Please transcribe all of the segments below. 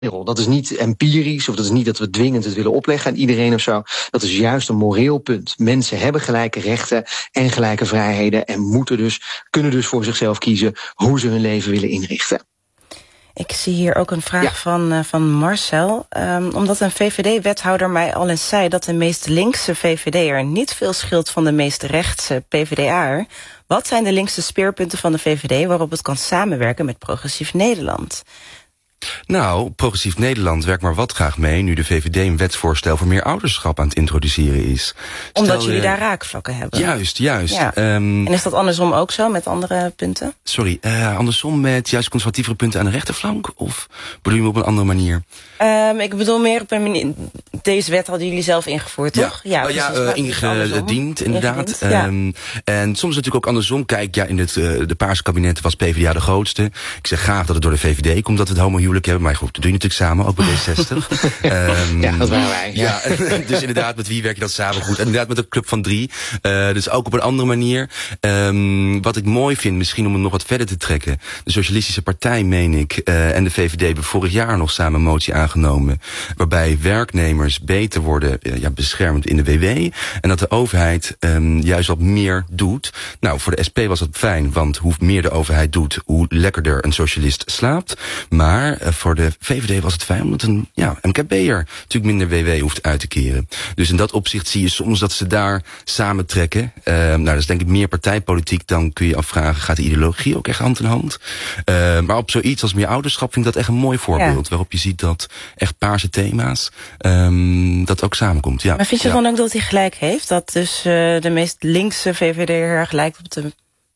Dat is niet empirisch of dat is niet dat we dwingend het willen opleggen aan iedereen of zo. Dat is juist een moreel punt. Mensen hebben gelijke rechten en gelijke vrijheden en kunnen dus voor zichzelf kiezen hoe ze hun leven willen inrichten. Ik zie hier ook een vraag van Marcel. Omdat een VVD-wethouder mij al eens zei dat de meest linkse VVD'er niet veel scheelt van de meest rechtse PvdA'er. Wat zijn de linkse speerpunten van de VVD waarop het kan samenwerken met Progressief Nederland? Nou, Progressief Nederland werkt maar wat graag mee nu de VVD een wetsvoorstel voor meer ouderschap aan het introduceren is. Omdat jullie daar raakvlakken hebben. Juist. Ja. En is dat andersom ook zo met andere punten? Sorry, andersom met juist conservatievere punten aan de rechterflank? Of bedoel je op een andere manier? Ik bedoel meer op een manier. Deze wet hadden jullie zelf ingevoerd, toch? Ja, ingediend, inderdaad. En soms natuurlijk ook andersom. Kijk, in de Paarse kabinetten was PvdA de grootste. Ik zeg graag dat het door de VVD komt dat we het homohuwelijk hebben. Maar goed, dat doe je natuurlijk samen, ook bij D60. Ja, dat waren wij. Ja, dus inderdaad, met wie werk je dat samen goed? En inderdaad met de Club van 3. Dus ook op een andere manier. Wat ik mooi vind, misschien om het nog wat verder te trekken. De Socialistische Partij, meen ik, en de VVD hebben vorig jaar nog samen een motie aangenomen. Waarbij werknemers beter worden beschermd in de WW. En dat de overheid juist wat meer doet. Nou, voor de SP was dat fijn, want hoe meer de overheid doet, hoe lekkerder een socialist slaapt. Maar voor de VVD was het fijn, omdat een MKB'er natuurlijk minder WW hoeft uit te keren. Dus in dat opzicht zie je soms dat ze daar samentrekken. Dat is denk ik meer partijpolitiek. Dan kun je afvragen, gaat de ideologie ook echt hand in hand? Maar op zoiets als meer ouderschap vind ik dat echt een mooi voorbeeld. Waarop je ziet dat echt paarse thema's, dat ook samenkomt. Ja. Maar vind je dan ook dat hij gelijk heeft? Dat dus de meest linkse VVD heel erg lijkt op de...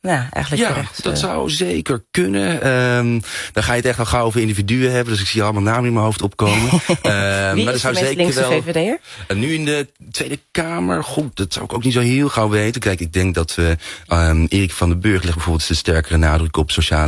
Dat zou zeker kunnen. Dan ga je het echt al gauw over individuen hebben. Dus ik zie allemaal namen in mijn hoofd opkomen. Wie maar is de meest linkse VVD'er? Nu in de Tweede Kamer, goed, dat zou ik ook niet zo heel gauw weten. Kijk, ik denk dat we Erik van den Burg legt bijvoorbeeld de sterkere nadruk op sociale